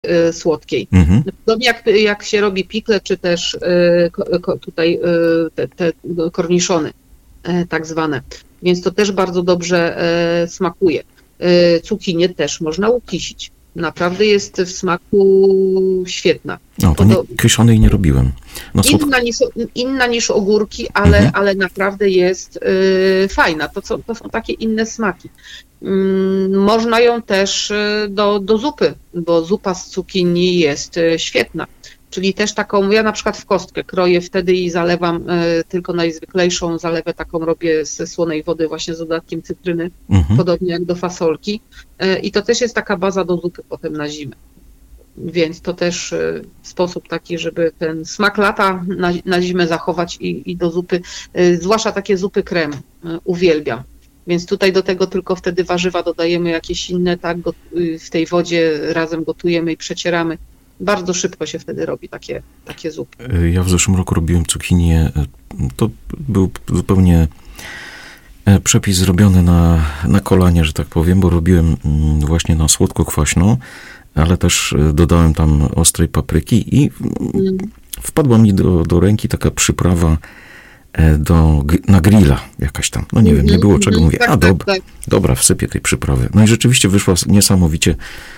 słodkiej. Mhm. Podobnie jak się robi pikle, czy też tutaj te korniszony tak zwane. Więc to też bardzo dobrze smakuje. Cukinię też można ukisić. Naprawdę jest w smaku świetna. No, to kiszonej nie robiłem. No, Inna niż ogórki, ale naprawdę jest fajna. To są takie inne smaki. Można ją też do zupy, bo zupa z cukinii jest świetna. Czyli też taką, ja na przykład w kostkę kroję wtedy i zalewam tylko najzwyklejszą zalewę, taką robię ze słonej wody właśnie z dodatkiem cytryny, podobnie jak do fasolki. I to też jest taka baza do zupy potem na zimę. Więc to też sposób taki, żeby ten smak lata na zimę zachować i do zupy, zwłaszcza takie zupy krem, uwielbiam. Więc tutaj do tego tylko wtedy warzywa dodajemy jakieś inne, tak, w tej wodzie razem gotujemy i przecieramy. Bardzo szybko się wtedy robi takie zupy. Ja w zeszłym roku robiłem cukinię. To był zupełnie przepis zrobiony na kolanie, że tak powiem, bo robiłem właśnie na słodko-kwaśno, ale też dodałem tam ostrej papryki i wpadła mi do ręki taka przyprawa na grilla jakaś tam. No nie wiem, nie było czego. Mówię, dobra, wsypię tej przyprawy. No i rzeczywiście wyszła niesamowicie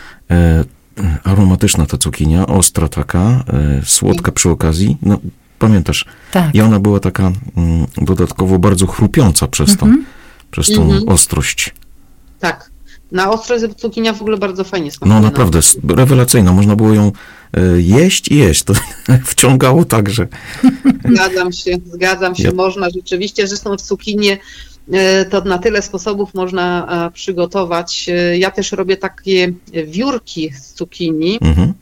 aromatyczna ta cukinia, ostra taka, słodka przy okazji. No, pamiętasz? Tak. I ona była taka dodatkowo bardzo chrupiąca przez tą ostrość. Tak. Na ostrość cukinia w ogóle bardzo fajnie smakuje. No naprawdę, rewelacyjna. Można było ją jeść i jeść. To wciągało także. Zgadzam się. Można rzeczywiście. Zresztą w cukinię to na tyle sposobów można przygotować. Ja też robię takie wiórki z cukinii.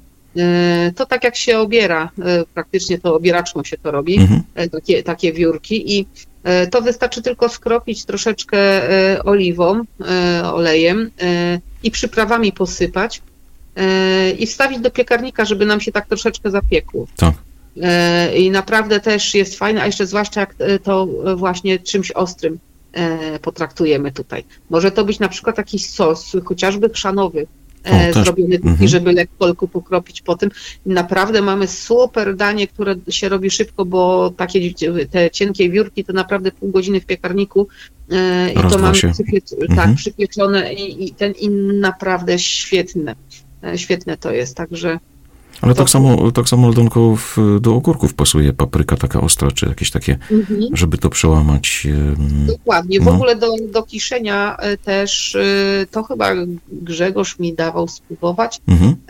To tak jak się obiera, praktycznie to obieraczką się to robi, takie wiórki i to wystarczy tylko skropić troszeczkę oliwą, olejem i przyprawami posypać i wstawić do piekarnika, żeby nam się tak troszeczkę zapiekło. Tak. I naprawdę też jest fajne, a jeszcze zwłaszcza jak to właśnie czymś ostrym potraktujemy tutaj. Może to być na przykład jakiś sos, chociażby chrzanowy, zrobiony taki, żeby lekko pokropić po tym. Naprawdę mamy super danie, które się robi szybko, bo te cienkie wiórki to naprawdę pół godziny w piekarniku i to mamy przypieczone i naprawdę świetne to jest, także... Ale tak samo Aldonko, do ogórków pasuje papryka taka ostra, czy jakieś takie, żeby to przełamać. Dokładnie. W ogóle do kiszenia też, to chyba Grzegorz mi dawał spróbować,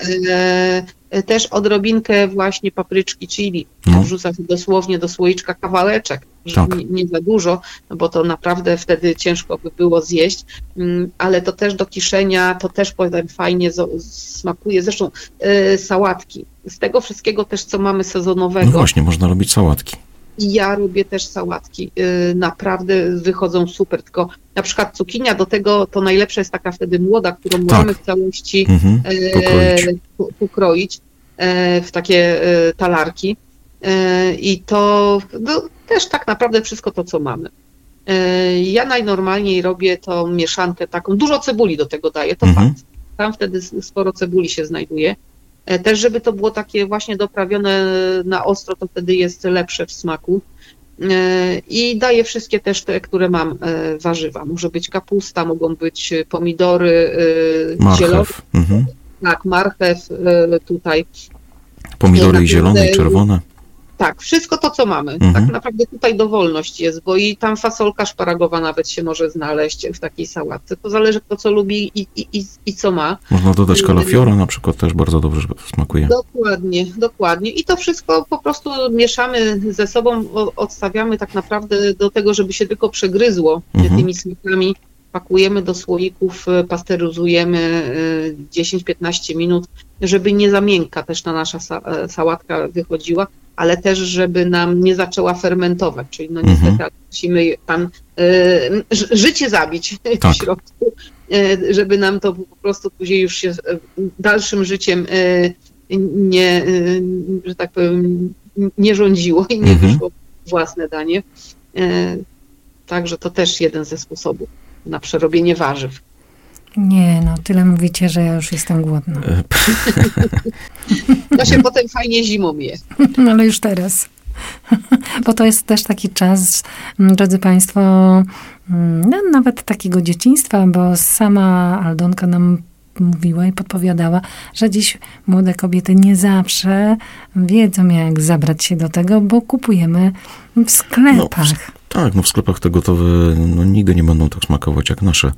też odrobinkę właśnie papryczki chili. Wrzucam dosłownie do słoiczka kawałeczek, nie za dużo, bo to naprawdę wtedy ciężko by było zjeść, ale to też do kiszenia, to też powiem fajnie smakuje. Zresztą sałatki. Z tego wszystkiego też, co mamy sezonowego. No właśnie, można robić sałatki. I ja robię też sałatki. Naprawdę wychodzą super, tylko na przykład cukinia do tego to najlepsza jest taka wtedy młoda, którą możemy w całości pokroić w takie talarki. I to też tak naprawdę wszystko to, co mamy. Ja najnormalniej robię tą mieszankę taką, dużo cebuli do tego daję, to fakt. Tam wtedy sporo cebuli się znajduje. Też, żeby to było takie właśnie doprawione na ostro, to wtedy jest lepsze w smaku. I daję wszystkie też te, które mam warzywa. Może być kapusta, mogą być pomidory, zielone. Tak, marchew tutaj. Pomidory zielone i czerwone. Tak, wszystko to, co mamy. Tak naprawdę tutaj dowolność jest, bo i tam fasolka szparagowa nawet się może znaleźć w takiej sałatce. To zależy, kto co lubi i co ma. Można dodać kalafiora na przykład, też bardzo dobrze smakuje. Dokładnie. I to wszystko po prostu mieszamy ze sobą, odstawiamy tak naprawdę do tego, żeby się tylko przegryzło tymi smakami. Pakujemy do słoików, pasteryzujemy 10-15 minut, żeby nie za miękka też ta nasza sałatka wychodziła, ale też, żeby nam nie zaczęła fermentować, czyli no niestety musimy tam życie zabić w środku, żeby nam to po prostu później już się dalszym życiem nie, że tak powiem, nie rządziło i nie wyszło własne danie. Także to też jeden ze sposobów na przerobienie warzyw. Nie, no tyle mówicie, że ja już jestem głodna. To się potem fajnie zimą je. Ale już teraz. Bo to jest też taki czas, drodzy Państwo, no, nawet takiego dzieciństwa, bo sama Aldonka nam mówiła i podpowiadała, że dziś młode kobiety nie zawsze wiedzą, jak zabrać się do tego, bo kupujemy w sklepach. W sklepach te gotowe nigdy nie będą tak smakować jak nasze,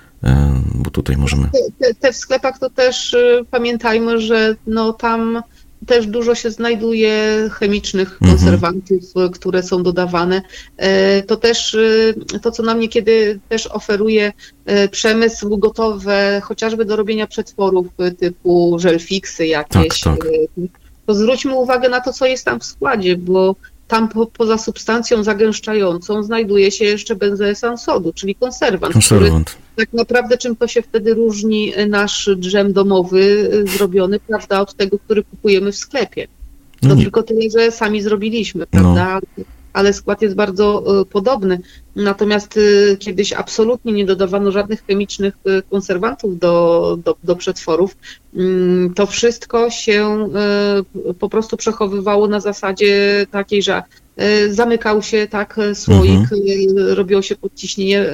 bo tutaj możemy... Te w sklepach to też pamiętajmy, że tam też dużo się znajduje chemicznych konserwantów, które są dodawane. To też to, co nam niekiedy też oferuje przemysł gotowe, chociażby do robienia przetworów typu żelfiksy jakieś. Tak. To zwróćmy uwagę na to, co jest tam w składzie, bo tam poza substancją zagęszczającą znajduje się jeszcze benzoesan sodu, czyli konserwant. Który tak naprawdę czym to się wtedy różni nasz dżem domowy zrobiony, prawda, od tego, który kupujemy w sklepie. To tylko tyle, że sami zrobiliśmy, prawda? Ale skład jest bardzo podobny. Natomiast kiedyś absolutnie nie dodawano żadnych chemicznych konserwantów do przetworów. To wszystko się po prostu przechowywało na zasadzie takiej, że zamykał się słoik, robiło się podciśnienie,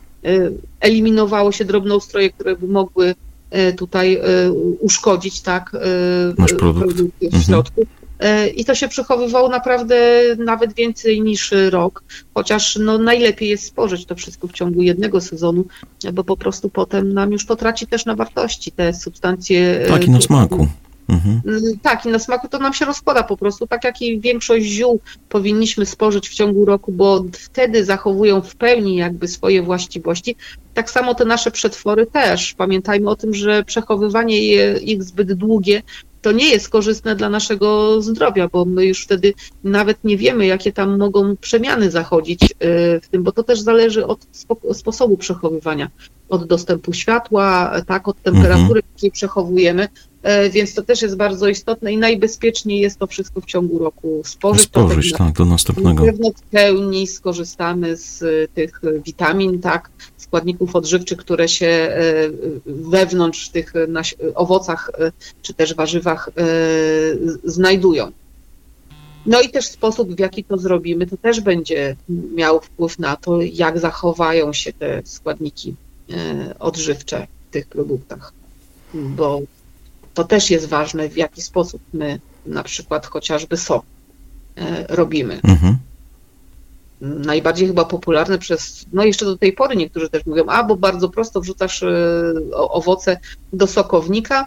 eliminowało się drobnoustroje, które by mogły tutaj uszkodzić nasz produkt w środku. I to się przechowywało naprawdę nawet więcej niż rok, chociaż najlepiej jest spożyć to wszystko w ciągu jednego sezonu, bo po prostu potem nam już to traci też na wartości, te substancje. Tak, i na smaku. Tak, i na smaku to nam się rozkłada po prostu, tak jak i większość ziół powinniśmy spożyć w ciągu roku, bo wtedy zachowują w pełni jakby swoje właściwości. Tak samo te nasze przetwory też. Pamiętajmy o tym, że przechowywanie ich zbyt długie to nie jest korzystne dla naszego zdrowia, bo my już wtedy nawet nie wiemy, jakie tam mogą przemiany zachodzić w tym, bo to też zależy od sposobu przechowywania, od dostępu światła, od temperatury, jakiej przechowujemy, więc to też jest bardzo istotne i najbezpieczniej jest to wszystko w ciągu roku spożyć. Do następnego. Na pewno w pełni skorzystamy z tych witamin, składników odżywczych, które się wewnątrz w tych owocach czy też warzywach znajdują. No i też sposób, w jaki to zrobimy, to też będzie miał wpływ na to, jak zachowają się te składniki odżywcze w tych produktach, bo to też jest ważne, w jaki sposób my na przykład chociażby sok robimy. Najbardziej chyba popularne jeszcze do tej pory niektórzy też mówią, bo bardzo prosto wrzucasz owoce do sokownika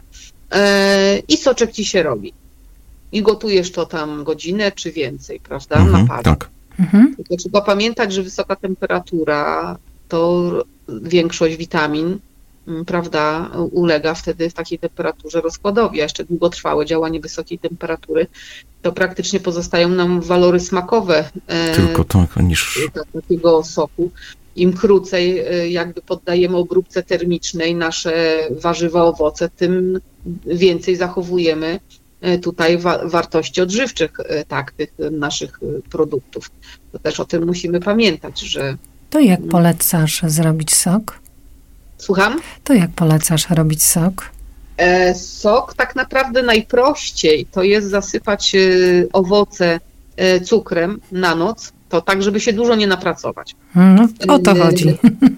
i soczek ci się robi. I gotujesz to tam godzinę czy więcej, prawda? Na parę. Tak. Tylko trzeba pamiętać, że wysoka temperatura to większość witamin, prawda, ulega wtedy w takiej temperaturze rozkładowi, a jeszcze długotrwałe działanie wysokiej temperatury, to praktycznie pozostają nam walory smakowe tylko niż takiego soku. Im krócej jakby poddajemy obróbce termicznej nasze warzywa, owoce, tym więcej zachowujemy tutaj wartości odżywczych tych naszych produktów. To też o tym musimy pamiętać, że... To jak polecasz zrobić sok? Słucham? To jak polecasz robić sok? Sok tak naprawdę najprościej to jest zasypać owoce cukrem na noc, to tak, żeby się dużo nie napracować. O to chodzi.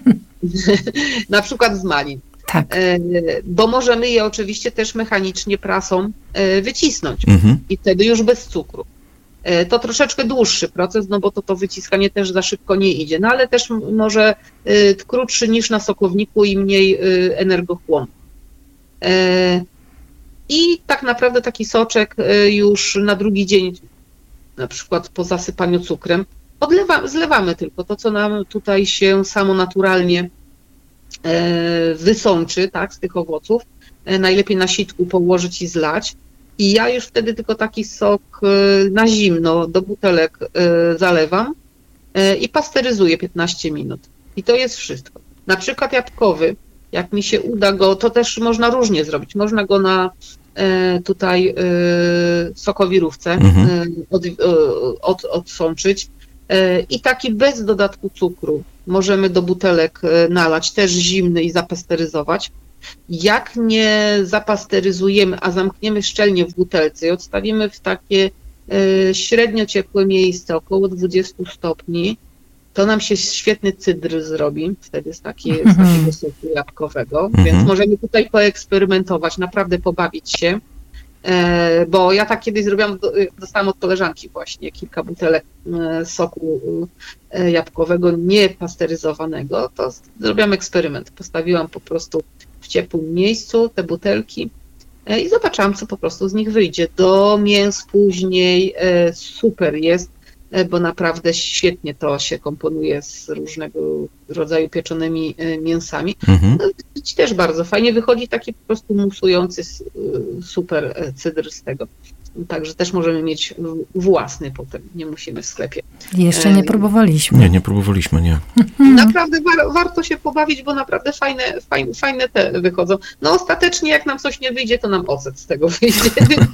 Na przykład z malin. Tak. Bo możemy je oczywiście też mechanicznie prasą wycisnąć i wtedy już bez cukru. To troszeczkę dłuższy proces, bo to wyciskanie też za szybko nie idzie, ale też może krótszy niż na sokowniku i mniej energochłonny. I tak naprawdę taki soczek już na drugi dzień, na przykład po zasypaniu cukrem, zlewamy tylko to, co nam tutaj się samo naturalnie wysączy, z tych owoców. Najlepiej na sitku położyć i zlać. I ja już wtedy tylko taki sok na zimno do butelek zalewam i pasteryzuję 15 minut. I to jest wszystko. Na przykład jabłkowy, jak mi się uda go, to też można różnie zrobić. Można go na tutaj sokowirówce odsączyć i taki bez dodatku cukru możemy do butelek nalać, też zimny i zapasteryzować. Jak nie zapasteryzujemy, a zamkniemy szczelnie w butelce i odstawimy w takie średnio ciepłe miejsce, około 20 stopni, to nam się świetny cydr zrobi, wtedy z takiego soku jabłkowego, więc możemy tutaj poeksperymentować, naprawdę pobawić się, bo ja tak kiedyś zrobiłam, dostałam od koleżanki właśnie kilka butelek soku jabłkowego niepasteryzowanego, to zrobiłam eksperyment, postawiłam po prostu w ciepłym miejscu te butelki i zobaczyłam, co po prostu z nich wyjdzie. Do mięs później super jest, bo naprawdę świetnie to się komponuje z różnego rodzaju pieczonymi mięsami. No, też bardzo fajnie wychodzi taki po prostu musujący super cydr z tego. Także też możemy mieć własny potem, nie musimy w sklepie. Jeszcze nie próbowaliśmy. Nie próbowaliśmy, nie. Naprawdę warto się pobawić, bo naprawdę fajne te wychodzą. No ostatecznie jak nam coś nie wyjdzie, to nam ocet z tego wyjdzie.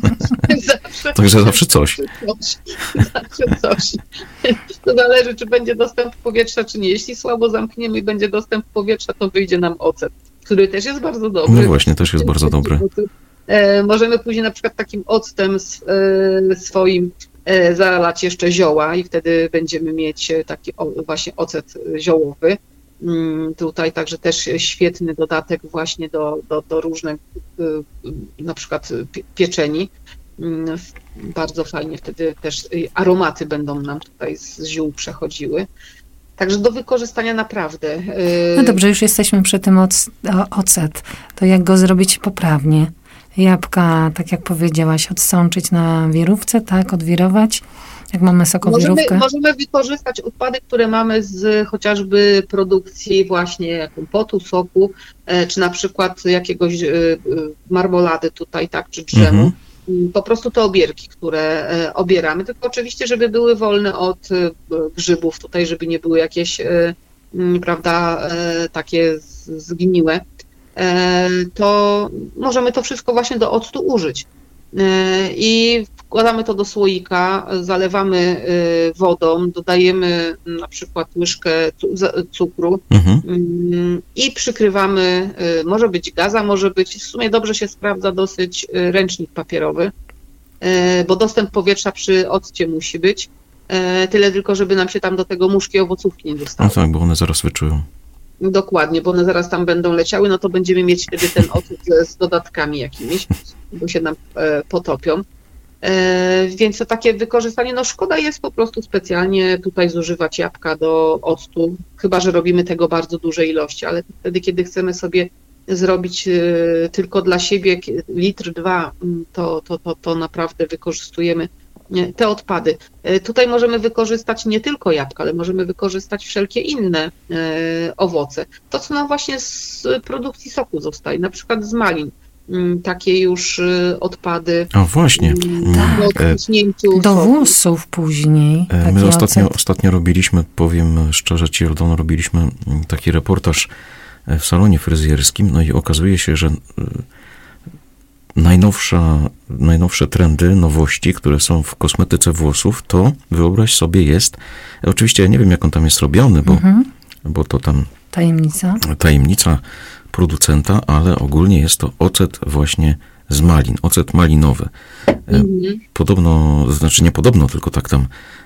Także zawsze coś. Zawsze coś. To zależy, czy będzie dostęp powietrza, czy nie. Jeśli słabo zamkniemy i będzie dostęp powietrza, to wyjdzie nam ocet, który też jest bardzo dobry. No właśnie, też jest bardzo dobry. Możemy później na przykład takim octem swoim zalać jeszcze zioła i wtedy będziemy mieć taki właśnie ocet ziołowy. Tutaj także też świetny dodatek właśnie do różnych na przykład pieczeni. Bardzo fajnie wtedy też aromaty będą nam tutaj z ziół przechodziły. Także do wykorzystania naprawdę. No dobrze, już jesteśmy przy tym ocet. To jak go zrobić poprawnie? Jabłka, tak jak powiedziałaś, odsączyć na wirówce, tak? Odwirować, jak mamy sokowirówkę. Możemy wykorzystać odpady, które mamy z chociażby produkcji właśnie kompotu, soku, czy na przykład jakiegoś marmolady tutaj, tak, czy drzemu. Po prostu te obierki, które obieramy, tylko oczywiście, żeby były wolne od grzybów tutaj, żeby nie były jakieś, prawda, takie zgniłe. To możemy to wszystko właśnie do octu użyć. I wkładamy to do słoika, zalewamy wodą, dodajemy na przykład łyżkę cukru i przykrywamy, może być gaza, może być, w sumie dobrze się sprawdza dosyć ręcznik papierowy, bo dostęp powietrza przy occie musi być, tyle tylko, żeby nam się tam do tego muszki owocówki nie dostały. No tak, bo one zaraz wyczują. Dokładnie, bo one zaraz tam będą leciały, no to będziemy mieć wtedy ten ocet z dodatkami jakimiś, bo się nam potopią. Więc to takie wykorzystanie, no szkoda jest po prostu specjalnie tutaj zużywać jabłka do octu, chyba że robimy tego bardzo duże ilości, ale wtedy, kiedy chcemy sobie zrobić tylko dla siebie litr, 2, to naprawdę wykorzystujemy te odpady. Tutaj możemy wykorzystać nie tylko jabłka, ale możemy wykorzystać wszelkie inne owoce. To, co nam właśnie z produkcji soku zostaje, na przykład z malin. Takie już odpady. A właśnie. Do włosów później. My ostatnio robiliśmy, powiem szczerze ci, Aldono, robiliśmy taki reportaż w salonie fryzjerskim, no i okazuje się, że najnowsze trendy, nowości, które są w kosmetyce włosów, to wyobraź sobie jest, oczywiście ja nie wiem, jak on tam jest robiony, bo to tam tajemnica producenta, ale ogólnie jest to ocet właśnie z malin, ocet malinowy. Podobno, znaczy nie podobno, tylko tak tam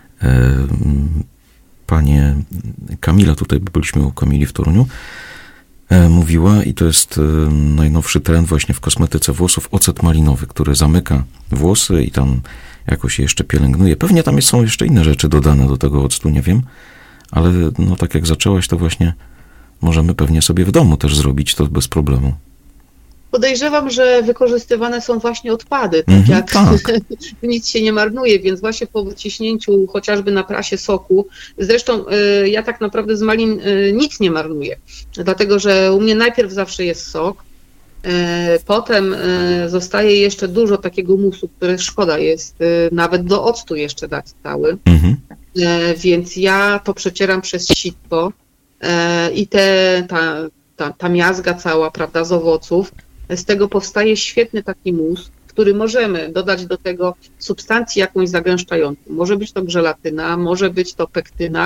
panie Kamila, tutaj byliśmy u Kamili w Toruniu, mówiła i to jest najnowszy trend właśnie w kosmetyce włosów, ocet malinowy, który zamyka włosy i tam jakoś je jeszcze pielęgnuje. Pewnie tam są jeszcze inne rzeczy dodane do tego octu, nie wiem, ale no tak jak zaczęłaś, to właśnie możemy pewnie sobie w domu też zrobić to bez problemu. Podejrzewam, że wykorzystywane są właśnie odpady, nic się nie marnuje, więc właśnie po wyciśnięciu chociażby na prasie soku, zresztą ja tak naprawdę z malin nic nie marnuję, dlatego że u mnie najpierw zawsze jest sok, potem zostaje jeszcze dużo takiego musu, który szkoda jest nawet do octu jeszcze dać cały, więc ja to przecieram przez sitko i ta miazga cała, prawda, z owoców. Z tego powstaje świetny taki mus, który możemy dodać do tego substancję jakąś zagęszczającą. Może być to żelatyna, może być to pektyna,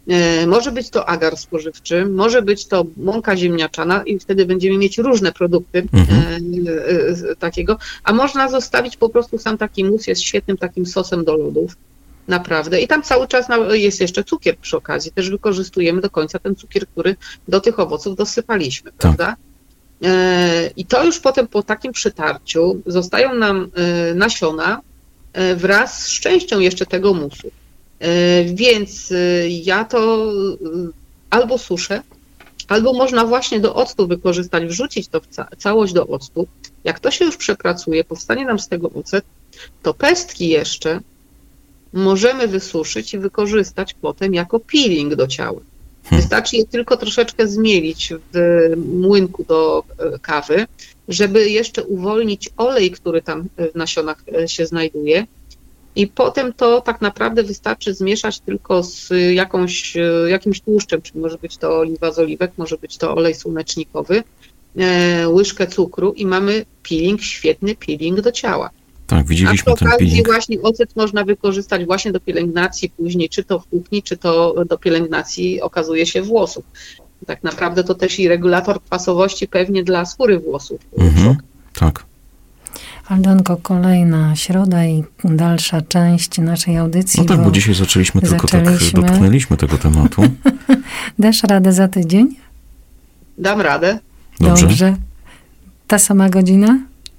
Może być to agar spożywczy, może być to mąka ziemniaczana i wtedy będziemy mieć różne produkty takiego, a można zostawić po prostu sam taki mus, jest świetnym takim sosem do lodów. Naprawdę. I tam cały czas jest jeszcze cukier przy okazji. Też wykorzystujemy do końca ten cukier, który do tych owoców dosypaliśmy, prawda? I to już potem po takim przytarciu zostają nam nasiona wraz z częścią jeszcze tego musu. Więc ja to albo suszę, albo można właśnie do octu wykorzystać, wrzucić to całość do octu. Jak to się już przepracuje, powstanie nam z tego ocet, to pestki jeszcze możemy wysuszyć i wykorzystać potem jako peeling do ciała. Wystarczy je tylko troszeczkę zmielić w młynku do kawy, żeby jeszcze uwolnić olej, który tam w nasionach się znajduje. I potem to tak naprawdę wystarczy zmieszać tylko z jakimś tłuszczem, czyli może być to oliwa z oliwek, może być to olej słonecznikowy, łyżkę cukru i mamy peeling, świetny peeling do ciała. Tak, widzieliśmy ten peeling. Właśnie ocet można wykorzystać właśnie do pielęgnacji później, czy to w kuchni, czy to do pielęgnacji okazuje się włosów. Tak naprawdę to też i regulator kwasowości pewnie dla skóry włosów. Tak. Aldonko, kolejna środa i dalsza część naszej audycji. No tak, bo dzisiaj zaczęliśmy, tylko tak dotknęliśmy tego tematu. Dasz radę za tydzień? Dam radę. Dobrze. Ta sama godzina?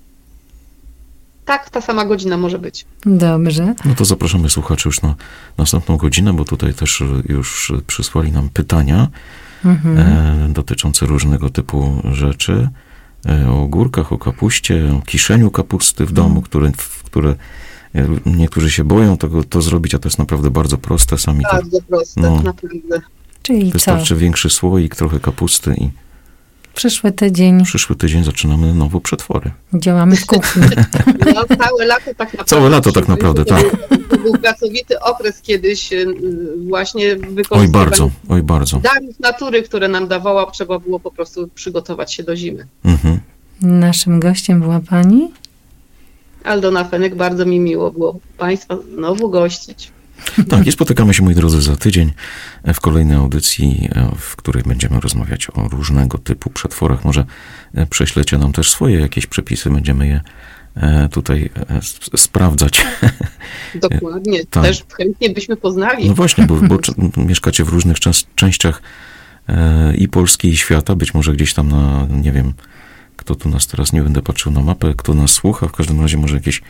Tak, ta sama godzina może być. Dobrze. No to zapraszamy słuchaczy już na następną godzinę, bo tutaj też już przysłali nam pytania dotyczące różnego typu rzeczy. O ogórkach, o kapuście, o kiszeniu kapusty w domu, które niektórzy się boją to zrobić, a to jest naprawdę bardzo proste. Bardzo proste, naprawdę. Czyli wystarczy większy słoik, trochę kapusty i Przyszły tydzień zaczynamy nowo przetwory. Działamy w kuchni. No, całe lato tak naprawdę. Całe lato tak naprawdę, tak. To był pracowity okres kiedyś właśnie wykorzystywania Oj bardzo. darów natury, które nam dawała, trzeba było po prostu przygotować się do zimy. Naszym gościem była pani? Aldona Fenek, bardzo mi miło było Państwa znowu gościć. Tak, i spotykamy się, moi drodzy, za tydzień w kolejnej audycji, w której będziemy rozmawiać o różnego typu przetworach. Może prześlecie nam też swoje jakieś przepisy, będziemy je tutaj sprawdzać. Dokładnie, też chętnie byśmy poznali. No właśnie, bo mieszkacie w różnych częściach i Polski, i świata, być może gdzieś tam nie wiem, kto tu nas teraz, nie będę patrzył na mapę, kto nas słucha, w każdym razie może jakieś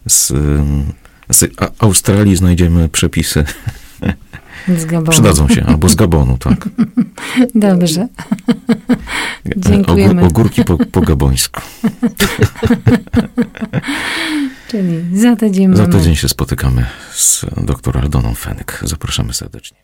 z Australii znajdziemy przepisy. Z Gabonu. Przydadzą się, albo z Gabonu, tak. Dobrze. Dziękujemy. Ogórki po gabońsku. Czyli za tydzień Za tydzień się spotykamy z dr Aldoną Fenek. Zapraszamy serdecznie.